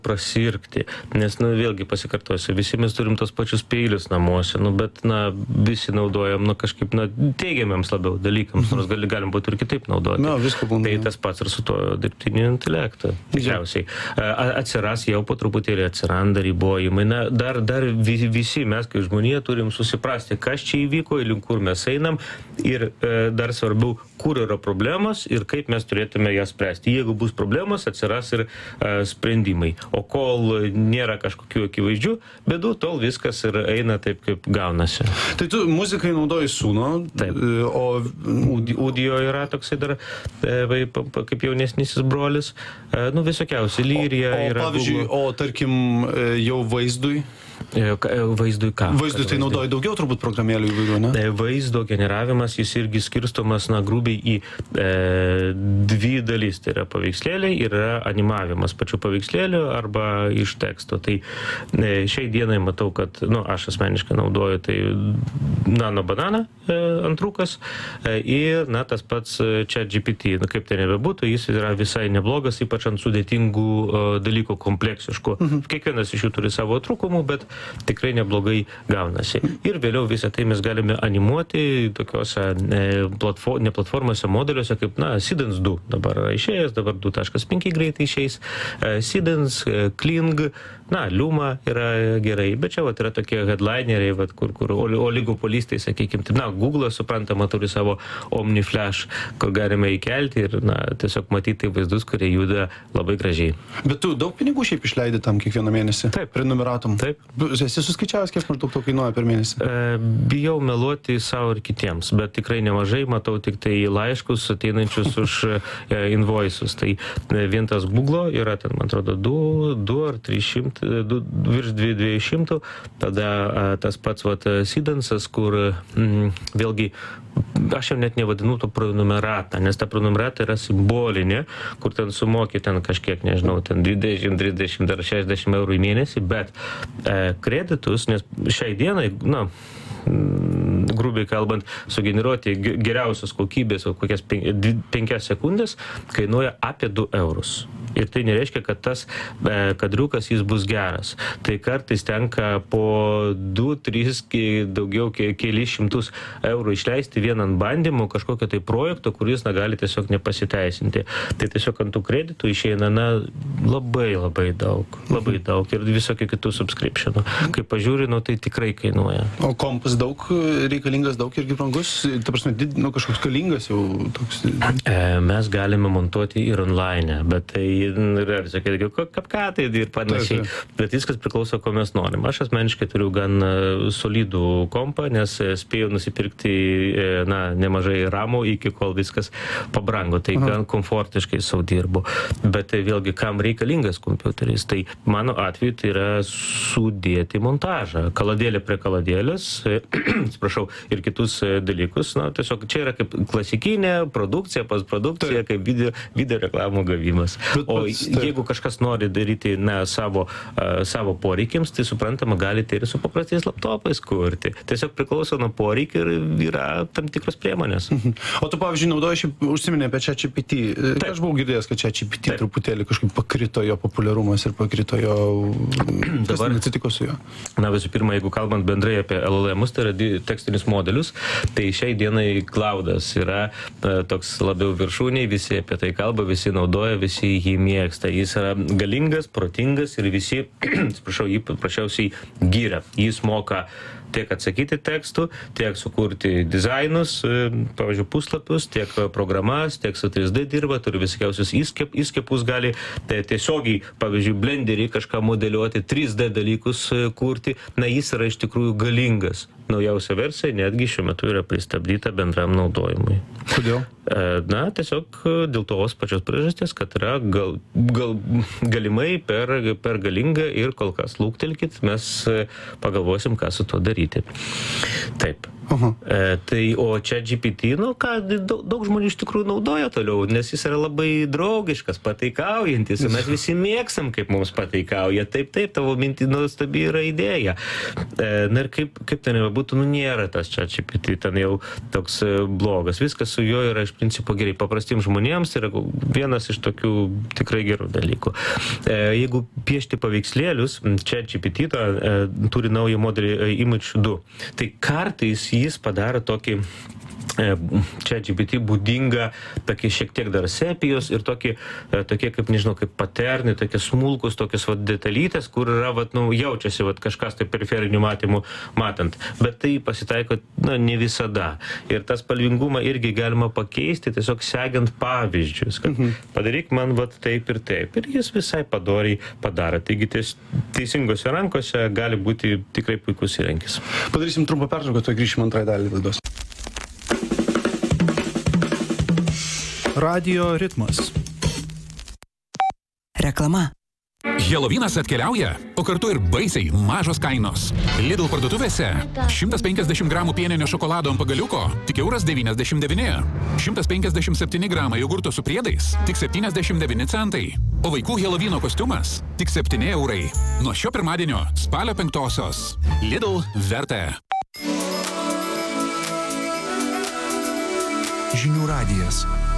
prasirgti, nes, vėlgi pasikartosiu, visi mes turim tos pačius peilius namuose, bet, visi naudojam, kažkaip, teigiamiams labiau dalykams, nors galim būti ir kitaip naudoti. Visko būna. Tai tas pats ir su to dirbtiniu intelektu, tikriausiai. Atsiras jau po truputėlį atsiranda ribojimai. Dar visi mes, kaip žmonija, turim susiprasti, kas čia įvyko, link kur mes einam ir dar svarbiau, kur yra problemos ir kaip mes turėtume jas spręsti. Jeigu bus problemos, atsiras ir sprendimai. O kol nėra kažkokių akivaizdžių bėdų, tol viskas ir eina taip, kaip gaunasi. Tai tu muzikai naudoji Suno, o Audio yra toksai dar kaip jaunesnysis brolis. Visokiausi, Lyrija yra. Pavyzdžiui, o tarkim jau vaizdui? Vaizdui ką? Vaizdui tai naudoji daugiau turbūt programėlių įvairių, ne? Vaizdo generavimas, jis irgi skirstomas, grubiai į dvi dalys. Tai yra paveikslėliai ir yra animavimas pačių paveikslėlių arba iš teksto. Tai šiai dienai matau, kad, aš asmeniškai naudoju tai Nano Banana antrukas ir, tas pats ChatGPT. Kaip tai nebebūtų, jis yra visai neblogas, ypač ant sudėtingų dalykų kompleksiškų. Kiekvienas iš jų turi savo trūkumų, bet tikrai neblogai gaunasi. Ir vėliau visą tai mes galime animuoti tokiuose ne platformose, modeliuose, kaip, Seedance 2 dabar išėjęs, dabar 2.5 greitai išeis. Seedance, Kling, Luma yra gerai, bet čia yra tokie headlineriai, kur oligopolistai, sakykime, Google, suprantama, turi savo OmniFlash, kur galime įkelti ir, tiesiog matyti vaizdus, kurie juda labai gražiai. Bet tu daug pinigų šiaip išleidi tam kiekvieną mėnesį? Taip. Prenumeratom? Taip. Esi suskaičiavęs, kiek maždaug to kainuoja per mėnesį? Bijau meluoti savo ir kitiems, bet tikrai nemažai, matau tik tai laiškus ateinančius už invoices. Tai vien tas Google yra ten, man atrodo, 2 ar 300, virš 200, tada tas pats Seedance'as, kur vėlgi aš jau net nevadinu to prenumeratą, nes ta prenumerata yra simbolinė, kur ten sumoki ten kažkiek, nežinau, ten 20, 30 ar 60 eurų į mėnesį, bet kreditus, nes šiai dienai, grubiai kalbant, sugeneruoti geriausios kokybės, kokias 5 sekundės, kainuoja apie 2 eurus. Ir tai nereiškia, kad tas kadriukas jis bus geras. Tai kartais tenka po 2-3, daugiau keli šimtus eurų išleisti vieną bandymų kažkokio tai projekto, kuris gali tiesiog nepasiteisinti. Tai tiesiog ant tų kreditų išeina labai daug. Labai daug. Ir visokių kitų subscriptionų. Kai pažiūri, tai tikrai kainuoja. O kompas daug reikalingas, daug irgi brangus? Ta prasme, kažkoks galingas jau toks? Mes galime montuoti ir online, bet tai yra visokie kapkatai ir panašiai. Bet viskas priklauso, ko mes norim. Aš asmeniškai turiu gan solidų kompą, nes spėjau nusipirkti nemažai ramų, iki kol viskas pabrango. Tai gan komfortiškai sau dirbu. Bet tai vėlgi, kam reikalingas kompiuteris? Tai mano atveju tai yra sudėti montažą. Kaladėlė prie kaladėlės, atsiprašau, ir kitus dalykus. Tiesiog čia yra kaip klasikinė produkcija, postprodukcija, kaip video reklamų gavimas. O jeigu kažkas nori daryti savo poreikiams, tai suprantama, galite ir su paprastais laptopais kurti. Tiesiog priklauso nuo poreikių ir yra tam tikros priemonės. O tu, pavyzdžiui, naudoji užsiminė apie ChatGPT. Aš buvau girdėjęs, kad ChatGPT truputėlį kažkaip pakrito jo populiarumas ir pakrito jo... Kas atsitiko su juo? Visų pirma, jeigu kalbant bendrai apie LLM-us, tai yra tekstinius modelius, tai šiai dienai Cloudas yra toks labiau viršūniai, visi apie tai kalba, visi naudoja, visi jį mėgsta. Jis yra galingas, protingas ir visi, atsiprašau, jį paprasčiausiai gyria. Jis moka tiek atsakyti tekstų, tiek sukurti dizainus, pavyzdžiui, puslapius, tiek programas, tiek su 3D dirba, turi visokiausius įskepus, gali tiesiogiai, pavyzdžiui, blenderį kažką modeliuoti, 3D dalykus kurti. Jis yra iš tikrųjų galingas. Naujausia versija netgi šiuo metu yra pristabdyta bendram naudojimui. Kodėl? Tiesiog dėl tos pačios priežasties, kad yra galimai per galinga ir kol kas lūktelkit, mes pagalvosim, ką su to daryti. Taip. Tai, o ChatGPT, daug žmonių iš tikrųjų naudoja toliau, nes jis yra labai draugiškas, pataikaujantis, mes visi mėgstam, kaip mums pataikauja. Taip, tavo mintis nuostabi yra idėja. Na ir kaip ten jau būtų, nėra tas ChatGPT, ten jau toks blogas. Viskas su juo yra iš principo gerai. Paprastiems žmonėms yra vienas iš tokių tikrai gerų dalykų. Jeigu piešti paveikslėlius, ChatGPT turi naują modelį Image 2. Tai kartais jis padaro tokį ChatGPT būdinga tokie šiek tiek dar sepijos ir tokie kaip, nežinau, kaip paternai, tokie smulkus, tokios detalytės, kur yra, jaučiasi kažkas tai periferinių matymų matant. Bet tai pasitaiko, ne visada. Ir tą spalvingumą irgi galima pakeisti, tiesiog segant pavyzdžius, kad padaryk man taip ir taip. Ir jis visai padoriai padaro. Taigi teisingose rankose gali būti tikrai puikus įrankis. Padarysim trumpą pertrauką, tuoj grįšim antrąją dalį laidos. Radio ritmas. Reklama. Helovynas atkeliauja, o kartu ir baisiai mažos kainos. Lidl parduotuvėse 150 gramų pieninio šokolado ant pagaliuko tik €1,99. 157 gramai jogurto su priedais tik 79 centai. O vaikų Helovyno kostiumas tik 7 eurai. Nuo šio pirmadienio spalio 5-osios. Lidl verta. Žinių radijas.